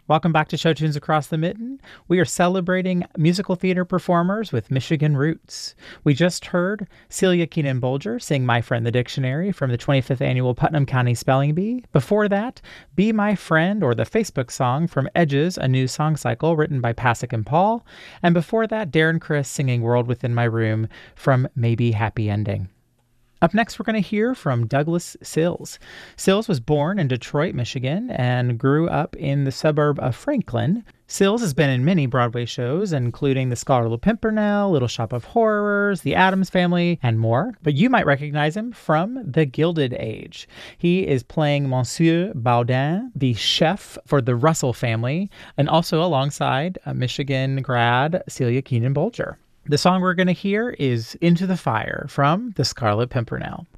Welcome back to Show Tunes Across the Mitten. We are celebrating musical theater performers with Michigan roots. We just heard Celia Keenan Bolger sing My Friend the Dictionary from the 25th Annual Putnam County Spelling Bee. Before that, Be My Friend, or the Facebook song from Edges, a new song cycle written by Pasek and Paul. And before that, Darren Criss singing World Within My Room from Maybe Happy Ending. Up next, we're going to hear from Douglas Sills. Sills was born in Detroit, Michigan, and grew up in the suburb of Franklin. Sills has been in many Broadway shows, including The Scarlet Pimpernel, Little Shop of Horrors, The Addams Family, and more. But you might recognize him from The Gilded Age. He is playing Monsieur Baudin, the chef for the Russell family, and also alongside Michigan grad Celia Keenan Bolger. The song we're going to hear is Into the Fire from The Scarlet Pimpernel.